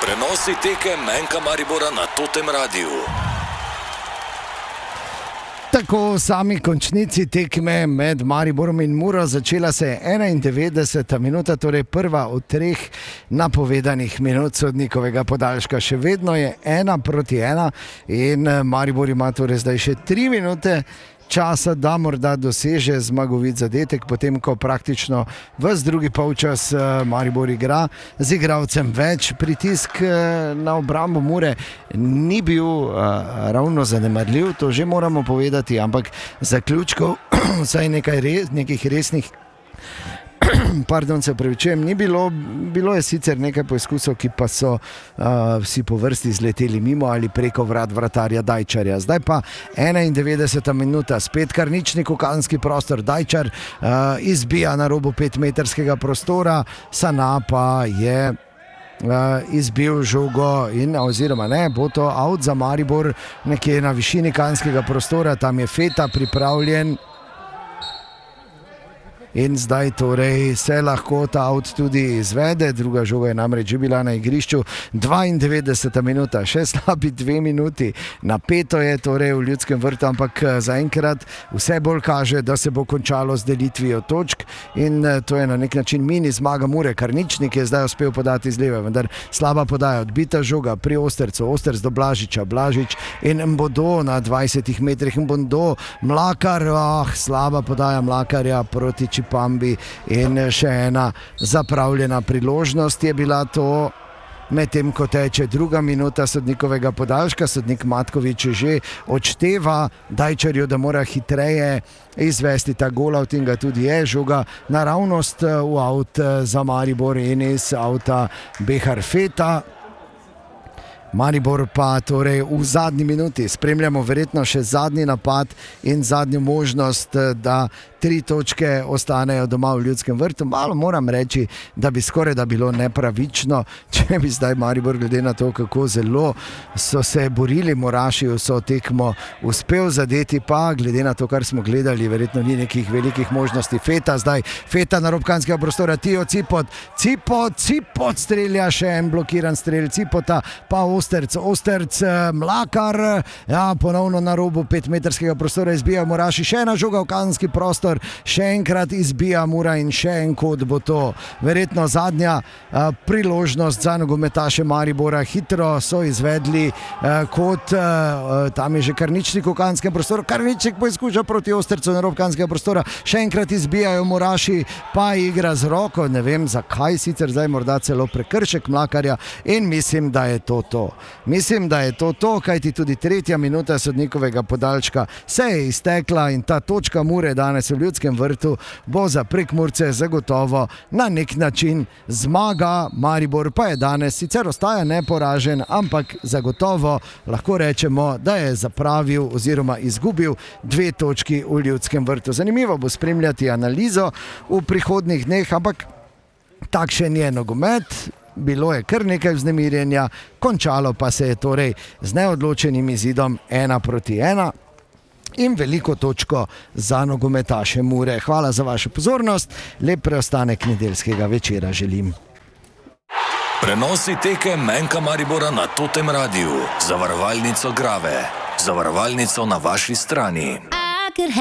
Prenosi tekem Menka Maribora na Totem Radiu. Tako v sami končnici tekme med Mariborom in Muro začela se je 91. minuta, torej prva od 3 napovedanih minut sodnikovega podaljška. Še vedno je 1-1 in Maribor ima torej zdaj še 3 minute časa, da morda doseže zmagovit zadetek, potem ko praktično ves drugi polčas Maribor igra z igralcem več. Pritisk na obrambo Mure ni bil ravno zanemarljiv, to že moramo povedati, ampak zaključkov vsaj nekih resnih se upravičujem, ni bilo. Bilo je sicer nekaj poizkusov, ki pa so vsi po vrsti zleteli mimo ali preko vratarja Dajčarja. Zdaj pa 91. minuta, spet Karničnik v kazenski prostor. Dajčar izbija na robu 5-metrskega prostora, Sana pa je izbil žogo oziroma ne, bo to out za Maribor nekje na višini kazenskega prostora, tam je Feta pripravljen. In zdaj torej se lahko ta out tudi izvede, druga žoga je namreč že bila na igrišču. 92. minuta, še slabi 2 minuti, napeto je torej v Ljudskem vrtu, ampak zaenkrat vse bolj kaže, da se bo končalo z delitvijo točk in to je na nek način mini zmaga Mure. Karničnik je zdaj uspel podati z leve, vendar slaba podaja, odbita žoga pri Ostercu, Osterc do Blažiča, Blažič in Mbodo na 20 metrih, Mbodo, Mlakar, slaba podaja Mlakarja proti Čipambi in še ena zapravljena priložnost je bila to. Medtem ko teče druga minuta sodnikovega podaljška, sodnik Matkovič že odšteva Dajčarju, da mora hitreje izvesti ta gol-out in ga tudi je. Žoga naravnost v out za Maribor in iz auta Behar Feta. Maribor pa torej v zadnji minuti, spremljamo verjetno še zadnji napad in zadnjo možnost, da 3 točke ostanejo doma v Ljudskem vrtu. Malo moram reči, da bi skoraj da bilo nepravično, če bi zdaj Maribor, glede na to, kako zelo so se borili Moraši, so tekmo uspel zadeti, pa glede na to, kar smo gledali, verjetno ni nekih velikih možnosti. Feta na rob kazenskega prostora, Tijo Cipot strelja, še en blokiran strel Cipota, pa Osterc, Mlakar, ponovno na robu 5-metrskega prostora izbija Moraši, še ena žoga v kazenski prostor, še enkrat izbija Mura in še en kot bo to verjetno zadnja priložnost za nogometaše Maribora. Hitro so izvedli kot, tam je že Karničnik v kazenskem prostoru, Karničnik poizkuša proti Ostercu na rob kazenskega prostora, še enkrat izbijajo Moraši, pa igra z roko, ne vem zakaj, sicer zdaj morda celo prekršek Mlakarja in mislim, da je to. Mislim, da je to, kajti tudi 3. minuta sodnikovega podaljška se je iztekla in ta točka Mure danes v Ljudskem vrtu bo za Prekmurce zagotovo na nek način zmaga. Maribor pa je danes sicer ostaja neporažen, ampak zagotovo lahko rečemo, da je zapravil oziroma izgubil 2 točki v Ljudskem vrtu. Zanimivo bo spremljati analizo v prihodnjih dneh, ampak takšen je nogomet. Bilo je kar nekaj vznemirjenja, končalo pa se je torej z neodločenim izidom 1-1 in veliko točko za nogometaše Mure. Hvala za vašo pozornost, lep preostanek nedeljskega večera želim. Prenosi tekem Menka Maribora na Totem Radiu. Zavarovalnico Grave. Zavarovalnico na vaši strani.